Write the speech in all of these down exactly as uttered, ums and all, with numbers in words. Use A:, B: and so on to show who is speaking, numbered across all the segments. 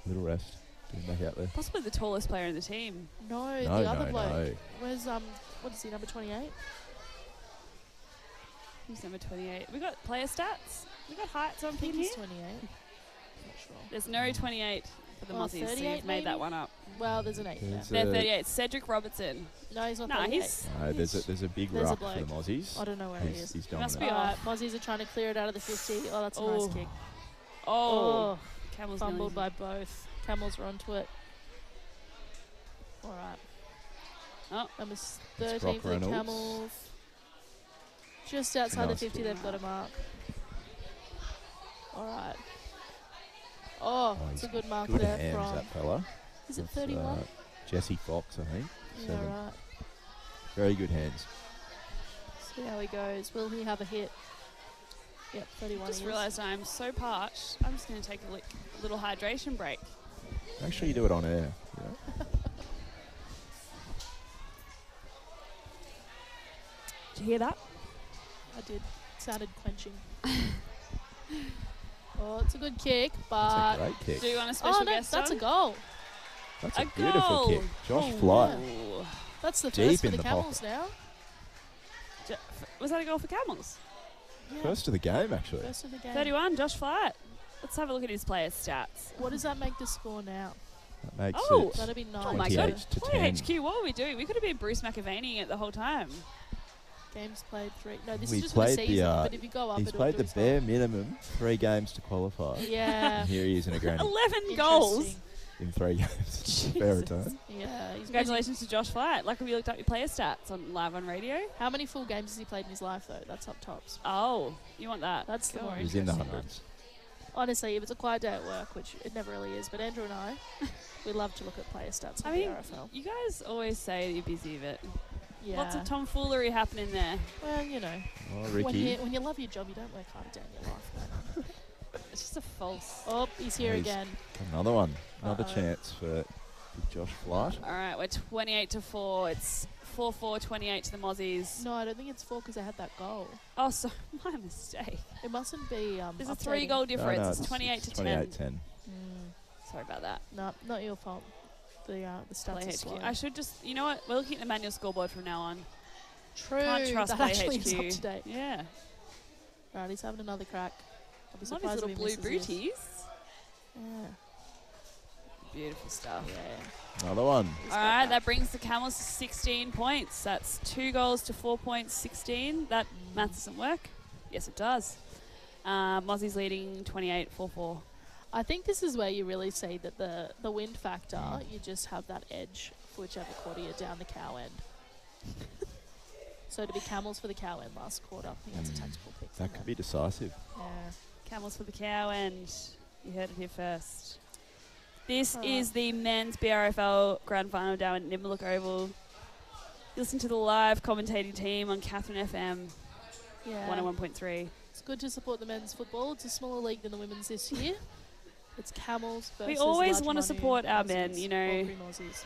A: Little rest. Getting back out there.
B: Possibly the tallest player in the team.
C: No,
A: No,
C: the other
A: no,
C: bloke.
A: no.
C: Where's, um, what is he, number twenty-eight?
B: Who's number twenty-eight? We got player stats. We got heights on
C: I think
B: ping
C: he's
B: here.
C: twenty-eight. Not sure.
B: There's no twenty-eight for the
C: Oh,
B: Mozzies, so
C: thirty-eight
B: you've made that
C: maybe?
B: one up.
C: Well, there's an eight there.
A: There's
B: They're
A: a-
B: thirty-eight. Cedric Robertson.
C: No, he's not
B: No,
C: thirty-eight.
B: he's...
A: No, there's a, there's a big
C: There's a
A: ruck for the
C: bloke.
A: Mozzies.
C: I don't know where he
A: He's,
C: is.
A: he's
B: He must
A: dominant.
B: be
C: Alright, Mozzies are trying to clear it out of the fifty. Oh, that's a
B: Oh.
C: nice kick.
B: Oh.
C: Oh,
B: Camels
C: fumbled
B: nearly-
C: by both. Camels are onto it. Alright.
B: Oh.
C: Number
A: It's
C: thirteen
A: Brock
C: for the
A: Reynolds.
C: Camels. Just outside
A: Nice
C: the fifty,
A: kick.
C: they've got a mark. Alright. Oh,
A: Oh,
C: it's a
A: he's
C: good mark
A: Good
C: there
A: hands,
C: from...
A: that fella.
C: Is it
A: That's,
C: thirty-one?
A: Uh, Jesse Fox, I think.
C: Yeah,
A: Seven.
C: right.
A: Very good hands.
C: See how he goes. Will he have a hit? Yep, thirty-one.
B: Just
C: he is.
B: realised I'm so parched. I'm just going to take a li- little hydration break.
A: Make sure you do it on air. Yeah.
B: Did you hear that?
C: I did. Sounded quenching. Oh, it's a good kick,
A: That's
C: but...
A: a great kick.
B: Do you want a special
C: Oh, no,
B: guest
C: that's
B: on?
C: a goal.
A: That's
B: a
A: a, beautiful
B: goal.
A: kick. Josh
C: Oh,
A: Flight.
B: Ooh.
C: That's the
A: Deep
C: first for
A: in
C: the
A: the
C: Camels now.
B: J- f- Was that a goal for Camels?
C: Yeah.
A: First of the game, actually.
C: First of the game.
B: thirty-one, Josh Flight. Let's have a look at his player stats.
C: What does that make the score now?
A: That makes
B: Oh.
A: it
C: That'd be nice.
B: Oh my
A: twenty-eight
B: god.
A: to
B: Boy,
A: ten.
B: H Q, what were we doing? We could have been Bruce McAvaney it the whole time.
C: Games played three. No, this
A: We
C: is just for the
A: played the,
C: season.
A: uh,
C: but if you go up,
A: He's
C: it'll
A: played
C: do
A: the
C: its
A: bare
C: job.
A: minimum, three games to qualify.
C: Yeah.
A: And here he is in a granny
B: eleven goals.
C: Interesting.
A: in three games. Fair return.
C: Yeah. He's
B: Congratulations to Josh Flight. Like we looked up your player stats on live on radio.
C: busy. How many full games has he played in his life, though? That's up tops.
B: Oh, you want that?
C: That's the
B: Go
C: more
B: on.
A: He's in the
C: interesting one.
A: hundreds.
C: Honestly, if it's a quiet day at work, which it never really is, but Andrew and I, we love to look at player stats
B: I
C: on the
B: mean,
C: R F L.
B: you guit's always say that you're busy, but
C: Yeah.
B: lots of tomfoolery happening there.
C: Well, you know,
A: Oh,
C: when
A: Ricky.
C: you, when you love your job, you don't work hard a day in your life, man.
B: It's just a false.
C: Oh, he's here
A: He's-
C: again.
A: Another one. Another
C: Uh-oh.
A: chance for big Josh Flight.
B: All right, we're twenty-eight to four. It's four four, twenty-eight to the Mozzies.
C: No, I don't think it's four because I had that goal.
B: Oh, so my mistake.
C: It mustn't be. Um,
B: There's a
C: updating.
B: three-goal
A: No,
B: difference.
A: no,
B: it's twenty-eight to ten.
A: twenty-eight ten.
C: Mm,
B: Sorry about that.
C: no, not your fault. The uh, the
B: Play
C: stats are
B: H Q.
C: slow.
B: I should just, you know what? We're looking at the manual scoreboard from now on.
C: True.
B: Can't trust
C: that
B: Play
C: actually
B: H
C: is
B: Q.
C: up to date.
B: Yeah.
C: Right, he's having another crack. I'll be
B: Love his
C: surprised
B: little
C: if he
B: blue
C: misses this.
B: booties.
C: Yeah.
B: Beautiful stuff.
C: Yeah.
A: Another one.
C: He's
B: All
C: got
B: right,
C: that.
B: that brings the Camels to sixteen points. That's two goals to four points, sixteen. That
C: Mm.
B: math doesn't work. Yes, it does. Uh, Mozzie's leading twenty-eight four four.
C: I think this is where you really see that the, the wind factor, you just have that edge for whichever quarter you're down the cow end. So to be Camels for the cow end last quarter, I think that's a
A: Mm.
C: tactical pick.
A: That
C: from
A: could
C: them.
A: be decisive.
C: Yeah.
B: Camels for the cow, and you heard it here first. This
C: All
B: is
C: right.
B: the men's B R F L Grand Final down at Nibmaluk Oval. Listen to the live commentating team on Catherine F M
C: Yeah.
B: one oh one point three.
C: It's good to support the men's football. It's a smaller league than the women's this year. It's Camels versus
B: We always
C: Large
B: wanna
C: Manu
B: support our men,
C: versus
B: you know.
C: Walkery Mozzies.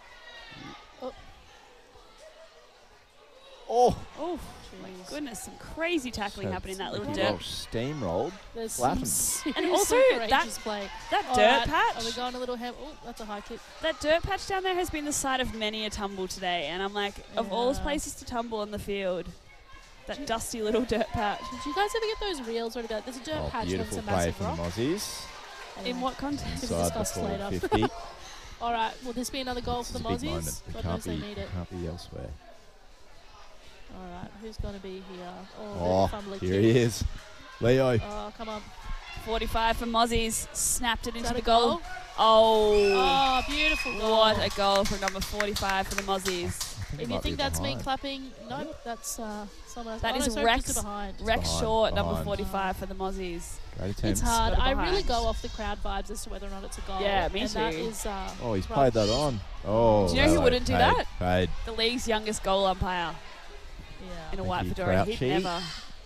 A: Oh!
B: Oh, my
C: Jeez.
B: goodness, some crazy tackling
A: So
B: happening in that little
A: Ricky
B: dirt.
A: Welsh steamrolled.
C: There's
A: Flattened.
C: some
B: And also
C: seriously
B: that-
C: courageous play.
B: That
C: All
B: dirt
C: right,
B: patch.
C: Are we going a little ham? Oh, that's a high kick.
B: That dirt patch down there has been the site of many a tumble today, and I'm like, of all
C: Yeah.
B: places to tumble on the field, that dusty little dirt patch.
C: Did you guys ever get those reels where there's a dirt
A: Oh,
C: patch and
A: beautiful
C: it's a
A: play
C: massive
A: from
C: rock?
A: the Mozzies.
B: In
C: Anyway.
B: what context?
C: be
A: Inside the
C: discussed later.
A: four fifty.
C: All right, will this be another goal
A: This
C: for
A: is
C: the
A: a big
C: Mozzies?
A: moment. It
C: God
A: can't
C: knows they
A: be,
C: need it.
A: can't be elsewhere.
C: All right, who's going to be here? Oh,
A: Oh,
C: the fumbly
A: here
C: kick.
A: he is. Leo.
C: Oh, come on.
B: forty-five for Mozzies. Snapped it
C: Is
B: into
C: that
B: the
C: a
B: goal.
C: goal?
B: Oh,
C: Oh, beautiful goal.
B: what a goal from number forty-five for the Mozzies.
A: I think it
C: If you
A: might be
C: think that's me
A: behind.
C: clapping, nope, that's uh, someone else.
B: That
C: oh,
B: is
C: no, sorry,
B: Rex-
C: just to behind.
B: Rex
A: behind,
B: Short, number
A: behind.
B: forty-five for the Mozzies.
A: Great
C: It's
A: attempt.
C: hard.
B: Got it
C: I really
B: behind.
C: go off the crowd vibes as to whether or not it's a goal.
B: Yeah, me
C: and that
B: too.
C: is, uh,
A: Oh, he's
C: right.
A: played that on. Oh,
B: Do you know who
A: Leo
B: wouldn't do
A: paid,
B: that?
A: Paid.
B: The league's youngest goal umpire
C: Yeah.
B: in a
A: Thank
B: white
A: you,
B: fedora. He'd
A: Crouchy.
B: never.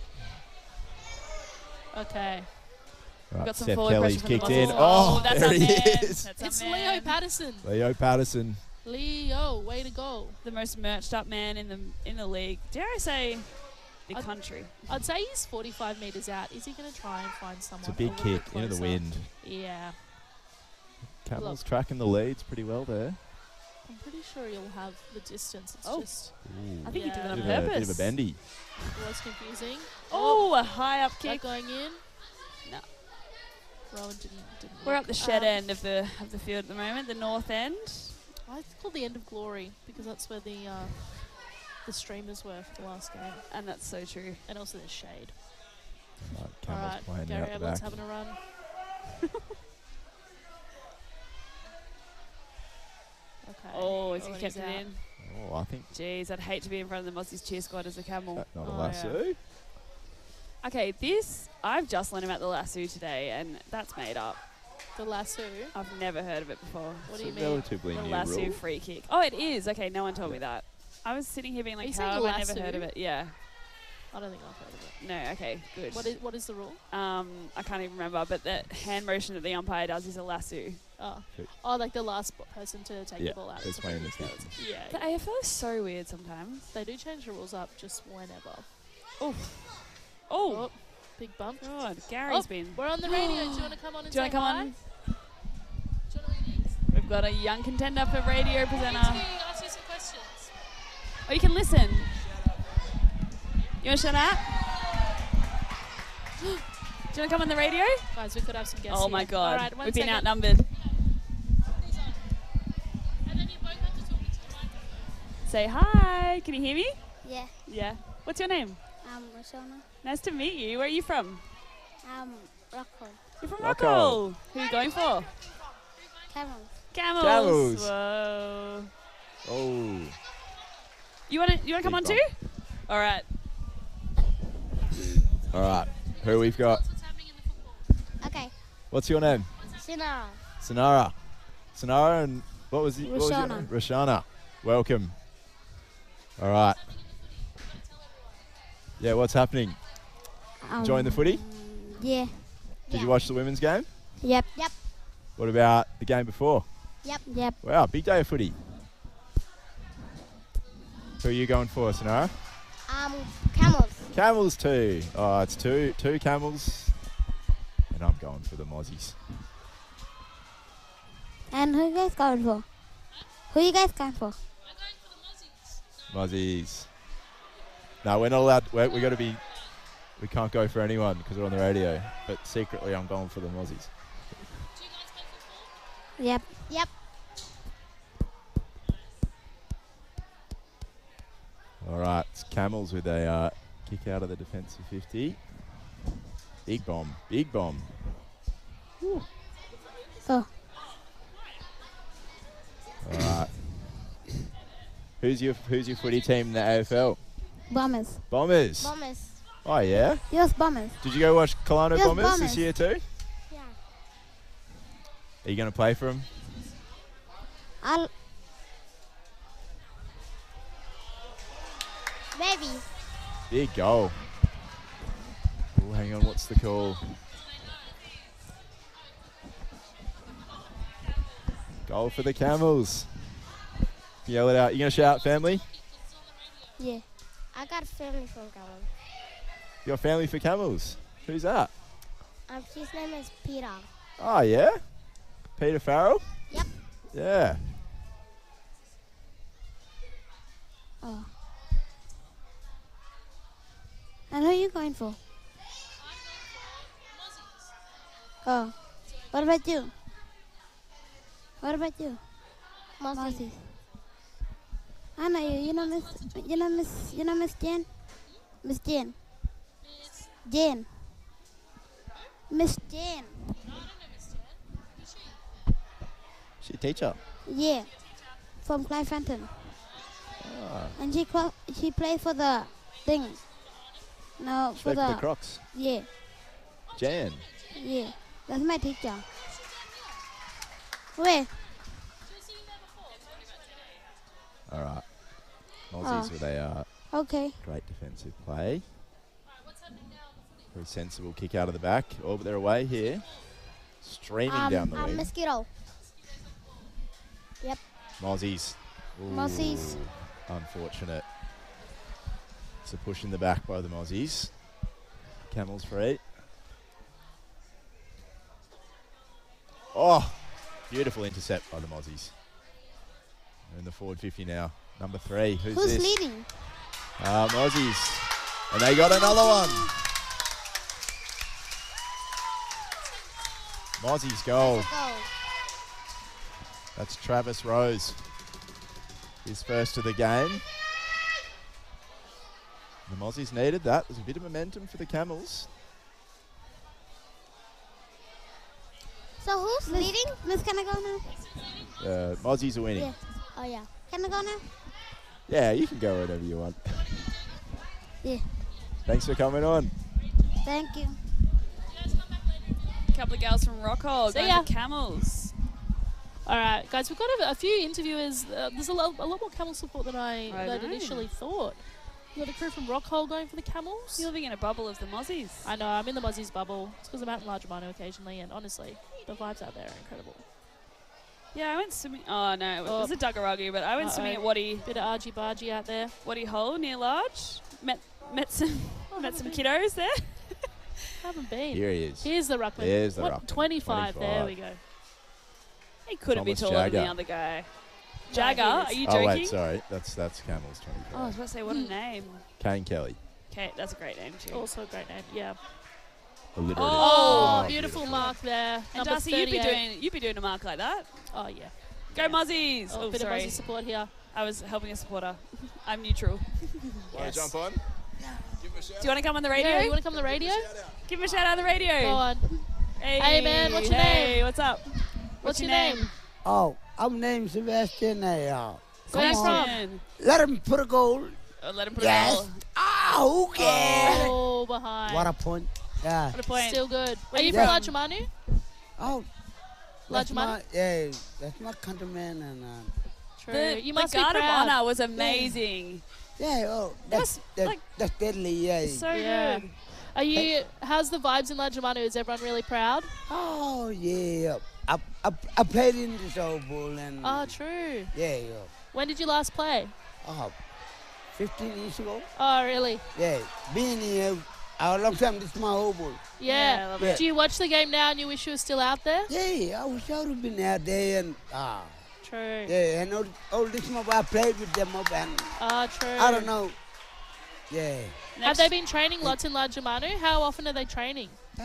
C: Okay.
A: Right,
B: Got some
A: Seth
B: forward
A: Kelly's
B: pressure from the
A: kicked in.
B: Mozzies.
A: Oh,
B: that's
A: there
B: our
A: he
B: man.
A: is.
B: That's our
C: It's
B: man.
C: Leo Patterson.
A: Leo Patterson.
C: Leo, way to go.
B: The most merched up man in the in the league. Dare I say, the
C: I'd-
B: country.
C: I'd say he's forty-five metres out. Is he going to try and find someone?
A: It's a big
C: little bit
A: kick into the
C: closer?
A: wind.
C: Yeah.
A: Camels tracking the leads pretty well there.
C: I'm pretty sure you'll have the distance. It's
B: Oh.
C: just
A: Ooh.
B: I think
C: Yeah.
B: he did that on
A: bit, of a, bit
B: purpose.
A: of a bendy.
C: it was confusing.
B: Oh, a high up
C: that
B: kick.
C: going in.
B: No.
C: Rowan didn't. didn't
B: We're
C: look.
B: up the shed
C: Um,
B: end of the of the field at the moment, the north end.
C: I think it's called the end of glory because that's where the uh, the streamers were for the last game,
B: And that's so true.
C: and also there's shade.
A: Right,
C: All
A: Camels
C: right,
A: playing
C: Gary
A: out the
C: Edwards
A: back.
C: having a run. Okay.
B: Oh, is he
C: Oh,
B: kept
C: he's
B: it
C: out.
B: in?
A: Oh, I think
B: Jeez, I'd hate to be in front of the Mozzie's cheer squad as a camel.
A: that not a
C: Oh,
A: lasso.
B: Okay, this, I've just learned about the lasso today, and that's made up.
C: The lasso.
B: I've never heard of it before.
C: What
A: It's
C: do you
A: a
C: mean?
A: relatively
B: The
A: new
B: lasso
A: rule.
B: free kick. Oh, it is. Okay, no one told me that. I was sitting here being
C: Are
B: like,
C: you
B: how have
C: saying
B: I never
C: lasso?
B: heard of it? Yeah.
C: I don't think I've heard of it.
B: No, okay, good.
C: What is what is the rule?
B: Um, I can't even remember, but the hand motion that the umpire does is a lasso.
C: Oh,
A: Who-
C: oh, like the last b- person to take
A: Yeah,
C: the ball out.
A: that's
C: is
A: my
C: what it is.
A: understanding.
C: Yeah,
B: The
C: yeah.
B: A F L is so weird sometimes.
C: They do change the rules up just whenever.
B: Oh,
C: Oh, big bump.
B: God, Gary's
C: Oh,
B: been.
C: We're on the radio. Do you want to come on and
B: Do you want
C: say
B: to come
C: hi?
B: on?
C: Do you want to read
B: We've got a young contender for radio presenter.
C: ask you some questions.
B: Oh, you can listen. You want to shut up? Do you want to come on the radio?
C: Guys, we could have some guests
B: Oh
C: here.
B: my God,
C: All right, one
B: we've been
C: second.
B: outnumbered.
C: These on. And then you both have to talk into the microphone.
B: Say hi. Can you hear me?
D: Yeah,
B: Yeah. What's your name?
D: I'm Roshana.
B: Nice to meet you. Where are you from?
D: I'm Rocco.
B: You're from
A: Rocco.
B: Rocco. Who are you going for?
D: Camels.
B: Camels.
A: Camels.
B: Whoa.
A: Oh.
B: You want to? You want to come on
A: Big
B: too? All right.
A: All right. Who we've got?
C: What's happening in the football?
D: Okay,
A: What's your name?
D: Sinara.
A: Sonara. Sonara and what was, it, what was your
D: Roshana.
A: name? Roshana. Welcome. All right. Yeah, what's happening?
D: Um,
A: Enjoying the footy?
D: Yeah.
A: Did
D: yeah.
A: you watch the women's game?
D: Yep. Yep.
A: What about the game before?
D: Yep. Yep.
A: Wow, big day of footy. Who are you going for, Sonara?
D: Um, camels.
A: Camels too. Oh, it's two two camels. And I'm going for the Mozzies.
D: And who you guys going for? Who you guys going for?
C: I'm going for the Mozzies.
A: Mozzies. No, we're not allowed. We're, we got to be. We can't go for anyone because we're on the radio. But secretly, I'm going for the Mozzies.
C: Do you guys play football?
D: Yep. Yep.
A: All right, it's Camels with a uh, kick out of the defensive fifty. Big bomb. Big bomb.
D: Oh,
A: All right. Who's your Who's your footy team in the A F L?
D: Bombers.
A: Bombers.
D: Bombers.
A: Oh yeah.
D: Yes, Bombers.
A: Did you go watch Colano
D: Yes,
A: Bombers, this
D: Bombers.
A: year too?
D: Yeah.
A: Are you going to play for them?
D: I'll. Maybe.
A: Big goal. Oh, hang on. What's the call? Goal for the Camels. Yell it out. You going to shout, family?
D: Yeah. I got a family from Camels.
A: Your family for Camels. Who's that?
D: Um, his name is Peter.
A: Oh, yeah? Peter Farrell?
D: Yep.
A: Yeah.
D: Oh. And who are you going for? Oh. What about you? What about you? Moses. I know you. You know Miss. You know Miss. You know Miss Jane. Miss Jane. Jane. Miss Jane.
A: She a teacher?
D: Yeah. From Clive Fenton.
A: Ah.
D: And she clo- she played for the thing. No,
A: She
D: for
A: played
D: the,
A: for the Crocs.
D: yeah,
A: Jan.
D: yeah. That's my teacher. Where?
A: All right. Aussies
D: Oh.
A: with a uh,
D: Okay.
A: great defensive play. Very sensible kick out of the back. Oh, but they're away here. Streaming
D: Um,
A: down the
D: um,
A: wing.
D: mosquito. Yep.
A: Mozzies.
D: Mozzies.
A: Ooh, unfortunate. It's a push in the back by the Mozzies. Camels for eight. Oh, Beautiful intercept by the Mozzies. They're in the forward fifty now. Number three. Who's,
D: Who's
A: this?
D: leading?
A: Uh, Mozzies. And they got another one. Mozzies goal.
D: Go.
A: That's Travis Rose. His first of the game. The Mozzies needed that. There's a bit of momentum for the Camels.
D: So who's leading? Miss, can I go now?
A: Uh, Mozzies are winning.
D: Yeah. Oh, yeah. Can I go now?
A: Yeah, you can go wherever you want.
D: Yeah.
A: Thanks for coming on.
D: Thank you.
B: A couple of girls from Rockhold
C: See
B: going
C: ya.
B: to Camels.
C: All right, guys, we've got a, a few interviewers. Uh, there's a lot, a lot more Camel support than I,
B: I
C: than
B: know.
C: initially thought. We've got a crew from Rockhold going for the Camels.
B: You're living in a bubble of the Mozzies.
C: I know, I'm in the Mozzies bubble. It's because I'm out in Largemino occasionally, and honestly, the vibes out there are incredible.
B: Yeah, I went swimming. Oh, no, it
C: Oh.
B: was a Duggaruggy, but I went
C: Uh-oh.
B: swimming at Waddy,
C: Bit of argy-bargy out there.
B: Waddy Hole near Large. Met met some
C: Oh,
B: met some
C: haven't been.
B: kiddos there.
C: Haven't been.
A: Here he is.
C: Here's the ruckman.
A: There's the
C: what,
A: ruckman.
C: twenty-five. There we
A: twenty-five.
C: go.
B: He couldn't be
A: Thomas
B: taller than
A: Jagger.
B: the other guy.
C: No,
B: Jagger,
C: he
B: are
C: is.
B: you
A: Oh,
B: joking?
A: wait, sorry. That's that's Camels
B: Oh, I was
A: twenty-five.
B: about to say, what a name.
A: Kane Kelly.
B: Okay, that's a great name too.
C: Also a great name. Yeah.
A: Alliterative.
C: Oh,
B: Oh,
C: beautiful mark there.
B: And
C: Number
B: Darcy, you'd be
C: thirty-eight.
B: doing you'd be doing a mark like that.
C: Oh yeah.
B: Go Mozzies!
C: Oh,
B: Oh,
C: a bit
B: sorry.
C: of Aussie support here.
B: I was helping a supporter. I'm neutral.
A: Want
C: Yes.
A: to jump on? Give him a shout.
B: Do you want to come on the radio?
C: Yeah, you want to come on the radio?
B: Give him a shout out on the radio.
C: Go on.
B: Hey,
C: Hey, man, what's your
B: hey,
C: name?
B: what's up?
C: What's, your name?
E: Oh, I'm named Sebastian. Uh,
C: Where you from?
B: Sebastian.
E: let him put a goal.
B: Oh, let him put
E: Yes.
B: a goal.
E: Oh, who cares?
C: Oh, behind.
E: What a point. Yeah.
B: What a point.
C: Still good. Are you
E: Yeah.
C: from Largemanu?
E: Oh,
C: Large
E: that's
C: money?
E: my, yeah, that's my countryman. And, uh,
C: True.
B: The,
C: you
B: the
C: must
B: Guard
C: be
B: of
C: proud.
B: Honor was amazing.
E: yeah, oh, that's,
B: That's
E: that's,
B: like-
E: that's deadly, yeah.
B: So
C: Yeah.
B: good.
C: Are you? How's the vibes in Largemanu? Is everyone really proud?
E: Oh, yeah. I, I, I played in the Super Bowl and,
C: Oh, true.
E: yeah, yeah.
C: When did you last play?
E: Oh, fifteen years ago.
C: Oh, really?
E: Yeah, been here a long time. This is my whole bowl.
B: Yeah, I
C: Yeah.
B: love
E: it.
C: Do you watch the game now and you wish you were still out there?
E: Yeah, I wish I would have been out there and, ah,
C: True.
E: yeah, and all, all this mob, I played with them mob and
C: Ah, true.
E: I don't know. Yeah.
C: Have
B: Next-
C: they been training lots in Largemanu? How often are they training?
E: Uh,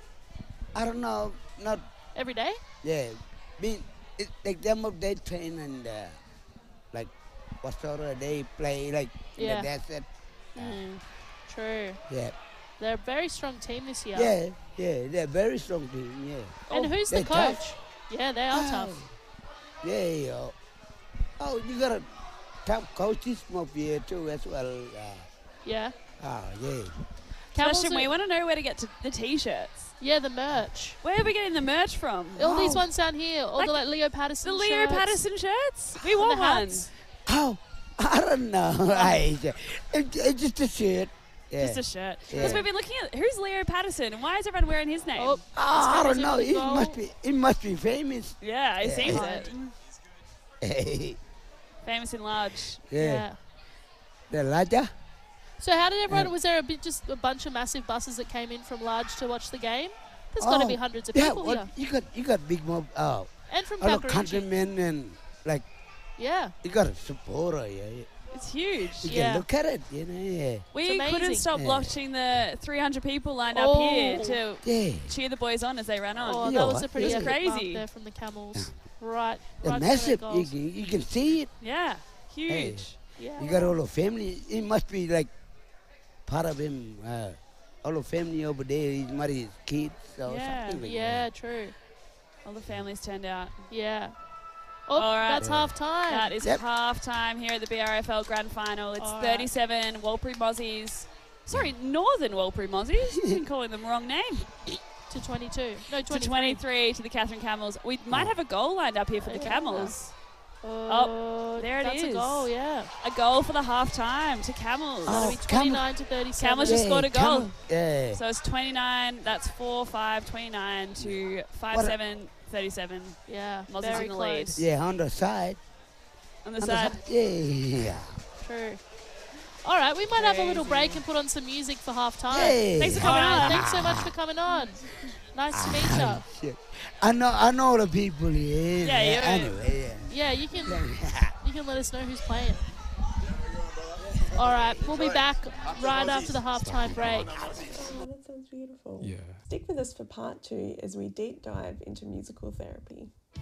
E: I don't know. Not,
C: Every day?
E: yeah. Being, it, like them up, they train and, uh, like, what sort of they play, like,
C: Yeah.
E: like that's it.
C: Mm. True.
E: Yeah.
C: They're a very strong team this year.
E: Yeah, yeah, they're very strong team, yeah.
C: And
B: Oh,
C: who's the
E: they're
C: coach?
E: tough.
C: Yeah, they are
E: Oh,
C: tough.
E: Yeah, yeah. Oh, you got a tough coaches mob here too as well. Uh,
C: Yeah.
E: oh, yeah.
C: Camels
B: Sebastian,
C: are-
B: we want to know where to get to the t-shirts.
C: yeah, the merch.
B: Where are we getting the merch from?
C: All these
E: Oh.
C: ones down here. All
B: Like
C: the like Leo Patterson
B: The Leo
C: shirts.
B: Patterson shirts? We
C: And
B: want
C: the
B: one.
C: hats.
E: Oh, I don't know. I, it, it's just a shirt. Yeah.
B: Just a shirt.
E: Yeah.
B: Because we've been looking at who's Leo Patterson and why is everyone wearing his name?
C: Oh,
E: Oh, I don't know. It
C: Goal.
E: must be. It must be famous.
B: Yeah, it
E: Yeah.
B: seems
C: Right.
B: it.
E: yeah.
B: Famous in large.
C: yeah.
E: The ladder.
C: So how did everyone?
E: Yeah.
C: Was there a bit, just a bunch of massive buses that came in from Large to watch the game? There's got to
E: Oh,
C: be hundreds of
E: Yeah.
C: people
E: What
C: here,
E: you got? You got big mob. Oh,
C: and from
E: a lot of
C: Kalkarindji.
E: countrymen and like
C: Yeah,
E: you got a supporter. Yeah. yeah.
B: It's huge.
E: You
C: Yeah.
E: can look at it. You know. Yeah.
B: We
C: It's
B: couldn't
C: amazing.
B: stop
E: Yeah.
B: watching the three hundred people lined up
C: Oh.
B: here to
E: Yeah.
B: cheer the boys on as they ran on.
C: Oh,
E: Yeah,
C: that was
E: what?
C: a pretty
E: It
B: was
C: epic mark
B: crazy.
C: there from the Camels. Right,
E: The
C: right
E: massive.
C: to their
E: You
C: goals.
E: can, you can see it.
B: Yeah, huge.
C: Yeah.
E: You got all the family. It must be like part of him. Uh, all the family over there. His mother, his kids, or
B: Yeah.
E: something like
C: Yeah,
E: that.
C: true.
B: All the families turned out.
C: Yeah. Oh,
B: All right.
C: that's
E: Yeah.
C: half time.
B: That is
E: Yep.
B: half time here at the B R F L Grand Final. It's
C: All right.
B: thirty-seven Walpry Mozzies. Sorry, Northern Walpry Mozzies. You've been calling them wrong name.
C: to twenty-two. No,
B: To
C: twenty-three.
B: twenty-three to the Catherine Camels. We might have a goal lined up here for the
C: Yeah.
B: Camels.
C: Oh,
B: there it
C: that's
B: is.
C: a goal, yeah.
B: A goal for the half time to Camels.
E: Oh,
C: It'll be
E: Camel-
C: twenty-nine to thirty-seven.
B: Camels just scored a goal.
E: come- Yeah.
B: So it's twenty-nine, that's four, five, twenty-nine to five,
E: What a-
B: seven, thirty-seven
C: Yeah,
B: Mozzies
C: very
B: in the lead.
C: close.
E: Yeah, on the side.
B: on the
E: On
B: side.
E: Yeah.
C: True. All right, we might have a little
B: Crazy.
C: break and put on some music for half time.
E: Yeah.
B: Thanks for
C: All
B: coming
C: right,
B: on.
C: thanks so much for coming on. Nice to meet you.
E: Ah, shit. I know, I know the people here.
B: Yeah, you-
E: Anyway,
C: Yeah, you can
E: yeah.
C: you can let us know who's playing. All right, we'll be back right after the halftime break.
F: Oh, that sounds beautiful.
G: Yeah.
F: Stick with us for part two as we deep dive into musical therapy.